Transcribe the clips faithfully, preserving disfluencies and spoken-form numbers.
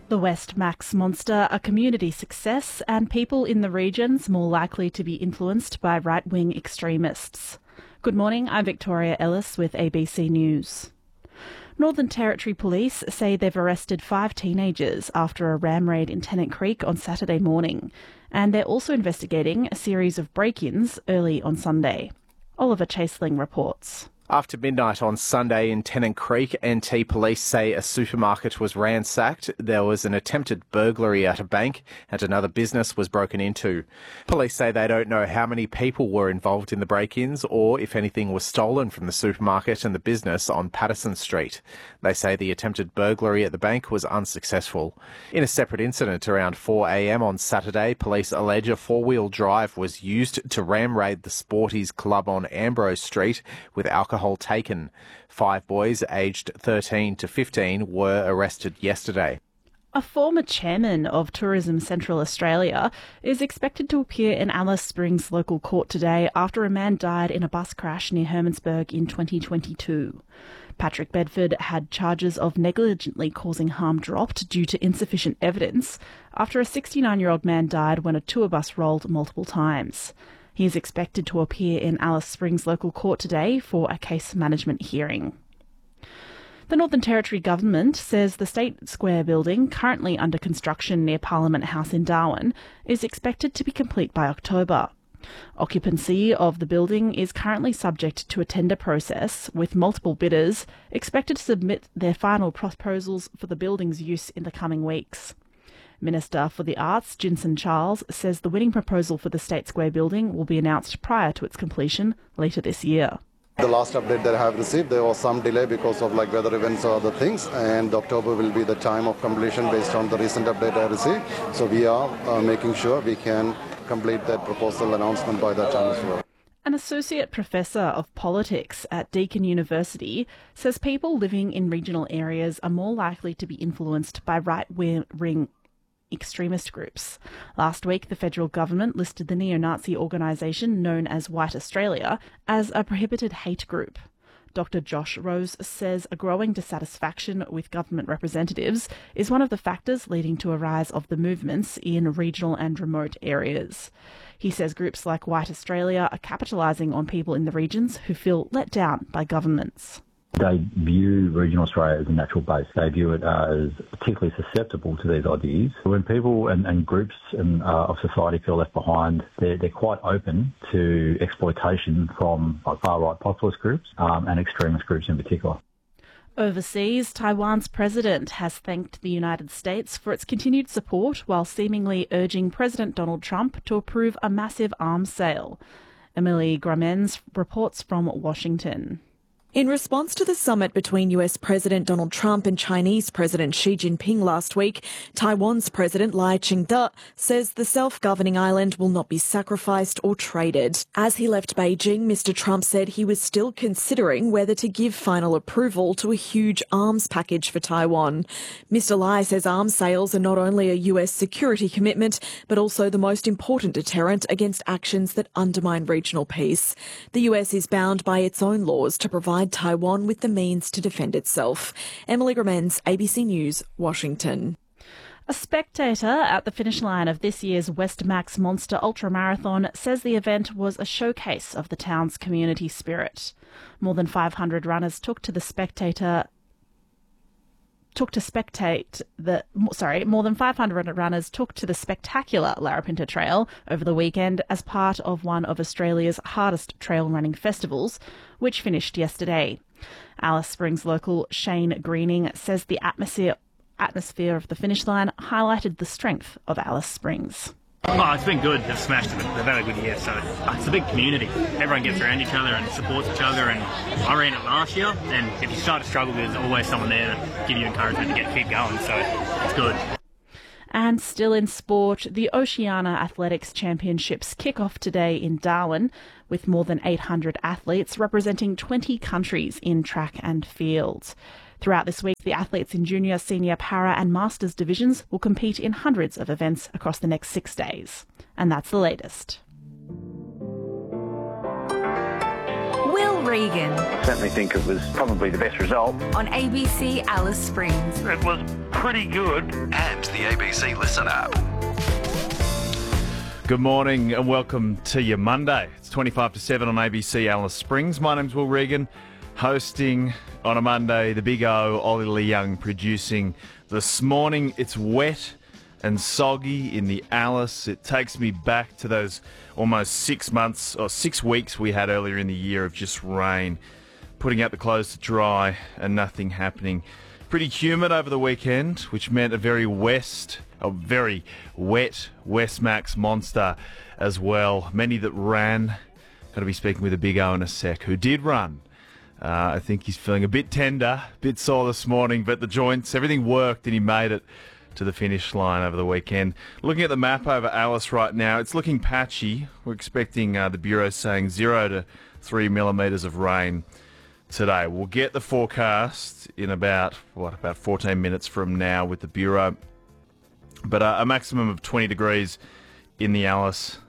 The West Max Monster, a community success, and people in the regions more likely to be influenced by right-wing extremists. Good morning, I'm Victoria Ellis with A B C News. Northern Territory Police say they've arrested five teenagers after a ram raid in Tennant Creek on Saturday morning, and they're also investigating a series of break-ins early on Sunday. Oliver Chaseling reports. After midnight on Sunday in Tennant Creek, N T police say a supermarket was ransacked, there was an attempted burglary at a bank, and another business was broken into. Police say they don't know how many people were involved in the break-ins or if anything was stolen from the supermarket and the business on Patterson Street. They say the attempted burglary at the bank was unsuccessful. In a separate incident around four a m on Saturday, police allege a four-wheel drive was used to ram raid the Sporties Club on Ambrose Street with alcohol taken. Five boys aged thirteen to fifteen were arrested yesterday. A former chairman of Tourism Central Australia is expected to appear in Alice Springs local court today after a man died in a bus crash near Hermannsburg in twenty twenty-two. Patrick Bedford had charges of negligently causing harm dropped due to insufficient evidence after a sixty-nine-year-old man died when a tour bus rolled multiple times. He is expected to appear in Alice Springs local court today for a case management hearing. The Northern Territory Government says the State Square building, currently under construction near Parliament House in Darwin, is expected to be complete by October. Occupancy of the building is currently subject to a tender process, with multiple bidders expected to submit their final proposals for the building's use in the coming weeks. Minister for the Arts, Jinson Charles, says the winning proposal for the State Square building will be announced prior to its completion later this year. The last update that I have received, there was some delay because of like weather events or other things, and October will be the time of completion based on the recent update I received. So we are uh, making sure we can complete that proposal announcement by that time as well. An associate professor of politics at Deakin University says people living in regional areas are more likely to be influenced by right-wing extremist groups. Last week, the federal government listed the neo-Nazi organisation known as White Australia as a prohibited hate group. Doctor Josh Rose says a growing dissatisfaction with government representatives is one of the factors leading to a rise of the movements in regional and remote areas. He says groups like White Australia are capitalising on people in the regions who feel let down by governments. They view regional Australia as a natural base. They view it as particularly susceptible to these ideas. When people and, and groups in, uh, of society feel left behind, they're, they're quite open to exploitation from like, far-right populist groups um, and extremist groups in particular. Overseas, Taiwan's president has thanked the United States for its continued support while seemingly urging President Donald Trump to approve a massive arms sale. Emily Gramens reports from Washington. In response to the summit between U S President Donald Trump and Chinese President Xi Jinping last week, Taiwan's President Lai Ching-te says the self-governing island will not be sacrificed or traded. As he left Beijing, Mister Trump said he was still considering whether to give final approval to a huge arms package for Taiwan. Mister Lai says arms sales are not only a U S security commitment, but also the most important deterrent against actions that undermine regional peace. The U S is bound by its own laws to provide Taiwan with the means to defend itself. Emily Gramens, A B C News, Washington. A spectator at the finish line of this year's West Max Monster Ultramarathon says the event was a showcase of the town's community spirit. More than five hundred runners took to the spectator took to spectate the sorry more than five hundred runners took to the spectacular Larapinta Trail over the weekend as part of one of Australia's hardest trail running festivals, which finished yesterday. Alice Springs local Shane Greening says the atmosphere atmosphere of the finish line highlighted the strength of Alice Springs. Oh, it's been good. They've smashed it. They've had a good year. So it's a big community. Everyone gets around each other and supports each other. And I ran it last year. And if you start to struggle, there's always someone there to give you encouragement to get keep going. So it's good. And still in sport, the Oceania Athletics Championships kick off today in Darwin with more than eight hundred athletes representing twenty countries in track and field. Throughout this week, the athletes in junior, senior, para and masters divisions will compete in hundreds of events across the next six days. And that's the latest. Will Regan. I certainly think it was probably the best result. On A B C Alice Springs. It was pretty good. And the A B C Listen app. Good morning and welcome to your Monday. It's twenty-five to seven on A B C Alice Springs. My name's Will Regan, hosting on a Monday, the Big O, Ollie Lee Young producing this morning. It's wet and soggy in the Alice. It takes me back to those almost six months or six weeks we had earlier in the year of just rain, putting out the clothes to dry and nothing happening. Pretty humid over the weekend, which meant a very west, a very wet Westmax monster as well. Many that ran. Going to be speaking with a Big O in a sec, who did run. Uh, I think he's feeling a bit tender, a bit sore this morning, but the joints, everything worked and he made it to the finish line over the weekend. Looking at the map over Alice right now, it's looking patchy. We're expecting uh, the Bureau saying zero to three millimetres of rain today. We'll get the forecast in about, what, about fourteen minutes from now with the Bureau. But uh, a maximum of twenty degrees in the Alice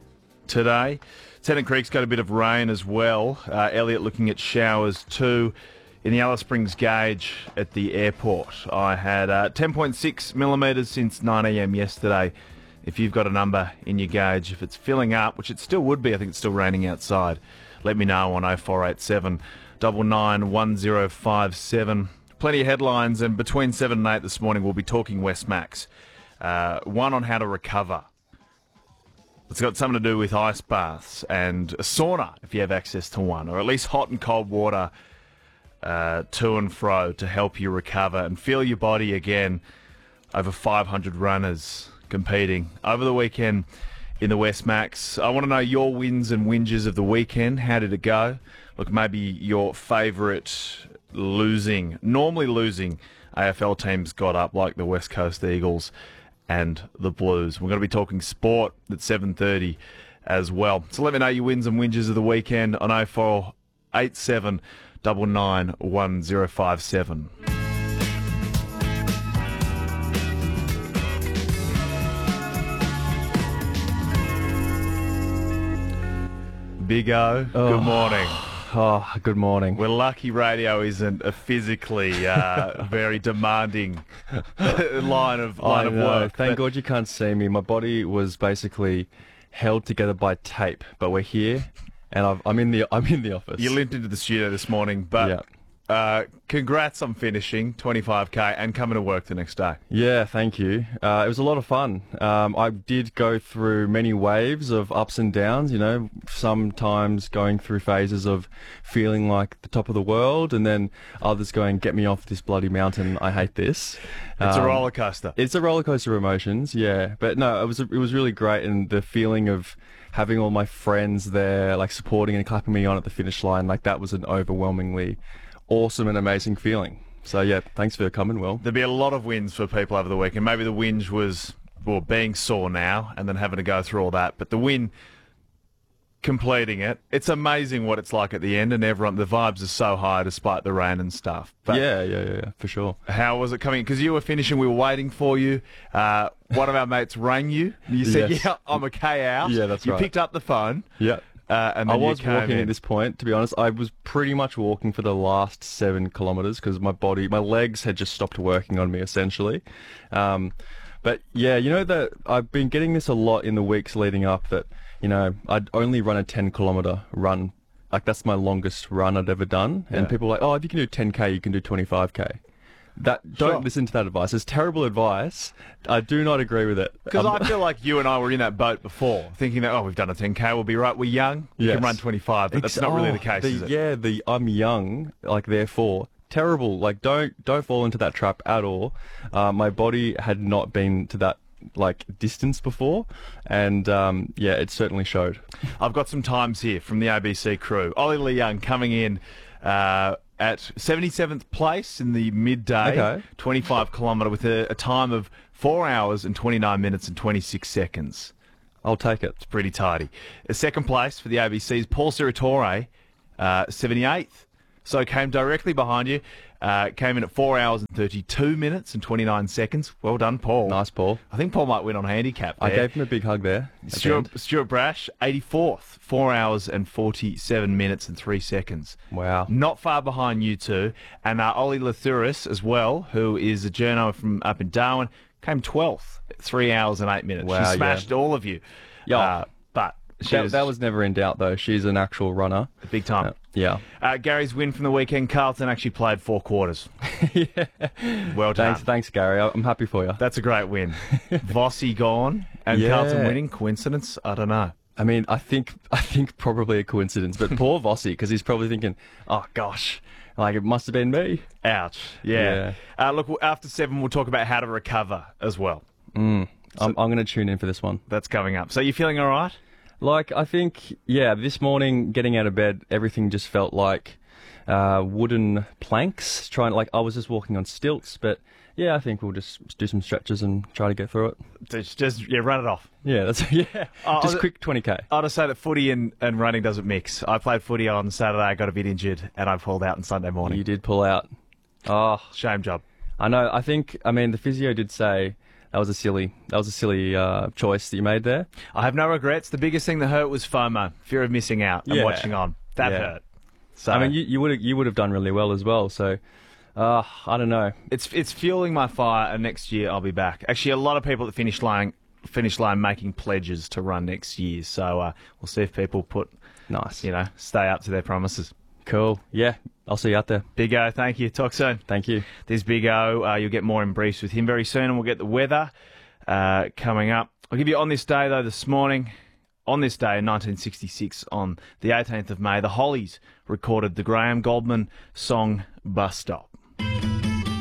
today. Tennant Creek's got a bit of rain as well. Uh, Elliot looking at showers too. In the Alice Springs gauge at the airport, I had uh, ten point six millimetres since nine a.m. yesterday. If you've got a number in your gauge, if it's filling up, which it still would be, I think it's still raining outside, let me know on oh four eight seven, nine nine, one oh five seven. Plenty of headlines, and between seven and eight this morning we'll be talking Westmax. Uh, one on how to recover. It's got something to do with ice baths and a sauna, if you have access to one, or at least hot and cold water uh, to and fro to help you recover and feel your body again. Over five hundred runners competing over the weekend in the Westmax. I want to know your wins and whinges of the weekend. How did it go? Look, maybe your favourite losing, normally losing A F L teams got up, like the West Coast Eagles and the Blues. We're going to be talking sport at seven thirty as well. So let me know your wins and whinges of the weekend on oh four eight seven, nine nine, one oh five seven. Big O, oh. Good morning. Oh, good morning. We're lucky radio isn't a physically uh, very demanding line of line I of know. work. Thank but God you can't see me. My body was basically held together by tape, but we're here, and I've, I'm in the I'm in the office. You limped into the studio this morning, but yeah. uh, congrats on finishing twenty-five K and coming to work the next day. Yeah, thank you. Uh, it was a lot of fun. Um, I did go through many waves of ups and downs, you know, sometimes going through phases of feeling like the top of the world, and then others going, get me off this bloody mountain, I hate this. It's um, a roller coaster. It's a roller coaster of emotions, yeah. But no, it was it was really great, and the feeling of having all my friends there, like supporting and clapping me on at the finish line, like that was an overwhelmingly awesome and amazing feeling. So yeah, thanks for coming, Will. There'll be a lot of wins for people over the weekend. Maybe the whinge was, well, being sore now and then having to go through all that. But the win, completing it, it's amazing what it's like at the end, and everyone, the vibes are so high despite the rain and stuff. But yeah, yeah, yeah, yeah, for sure. How was it coming? Because you were finishing, we were waiting for you. Uh, one of our mates rang you. You said, Yes. yeah, I'm a K out. Yeah, that's you right. You picked up the phone. Yeah. Uh, and I then was you came walking in. at this point, to be honest. I was pretty much walking for the last seven kilometres because my body, my legs had just stopped working on me, essentially. Um, but yeah, you know that I've been getting this a lot in the weeks leading up that, you know, I'd only run a ten kilometre run. Like, that's my longest run I'd ever done. Yeah. And people are like, oh, if you can do ten K, you can do twenty-five K. That don't Sure. listen to that advice. It's terrible advice. I do not agree with it. Because Um, I feel like you and I were in that boat before, thinking that, oh, we've done a ten K, we'll be right. We're young, we Yes. can run twenty-five, but that's Ex- not really oh, the case, the, is it? Yeah, the I'm young, like therefore terrible. Like don't don't fall into that trap at all. Uh, my body had not been to that like distance before, and um, yeah, it certainly showed. I've got some times here from the A B C crew. Ollie Lee Young coming in uh, at seventy-seventh place in the midday, Okay. twenty-five kilometre with a, a time of four hours and twenty-nine minutes and twenty-six seconds. I'll take it. It's pretty tidy. A second place for the A B C's Paul Siratore, uh, seventy-eighth. So came directly behind you. Uh, came in at four hours and thirty-two minutes and twenty-nine seconds. Well done, Paul. Nice, Paul. I think Paul might win on handicap there. I gave him a big hug there. Stuart, Stuart Brash, eighty-fourth, four hours and forty-seven minutes and three seconds. Wow. Not far behind you two. And uh, Ollie Lathuris as well, who is a journo from up in Darwin, came twelfth, three hours and eight minutes. Wow, she smashed yeah. all of you. Yeah. Uh, but she That was, that was never in doubt, though. She's an actual runner. big time. Uh, yeah. Uh, Gary's win from the weekend. Carlton actually played four quarters. yeah. Well done. Thanks, thanks, Gary. I'm happy for you. That's a great win. Vossi gone and Yeah. Carlton winning. Coincidence? I don't know. I mean, I think I think probably a coincidence, but poor Vossi, because he's probably thinking, oh, gosh, like it must have been me. Ouch. Yeah. Uh, look, after seven, we'll talk about how to recover as well. Mm. So, I'm, I'm going to tune in for this one. That's coming up. So you feeling all right? Like, I think, yeah, this morning, getting out of bed, everything just felt like uh, wooden planks. Trying, like, I was just walking on stilts, but yeah, I think we'll just do some stretches and try to get through it. Just, just yeah, run it off. Yeah, that's yeah. Oh, just I'll, quick twenty K. I'll just say that footy and, and running doesn't mix. I played footy on Saturday, I got a bit injured, and I pulled out on Sunday morning. You did pull out. Oh, shame job. I know. I think. I mean, the physio did say that was a silly. That was a silly uh, choice that you made there. I have no regrets. The biggest thing that hurt was FOMO, fear of missing out and Yeah. watching on. That Yeah. hurt. So I mean, you you would you would have done really well as well. So, uh, I don't know. it's it's fueling my fire, and next year I'll be back. Actually, a lot of people at the finish line finish line making pledges to run next year. So uh, we'll see if people put Nice. you know stay up to their promises. Cool. Yeah, I'll see you out there. Big O, thank you. Talk soon. Thank you. There's Big O. Uh, you'll get more in briefs with him very soon, and we'll get the weather uh, coming up. I'll give you on this day, though, this morning. On this day in nineteen sixty-six, on the eighteenth of May, the Hollies recorded the Graham Goldman song Bus Stop.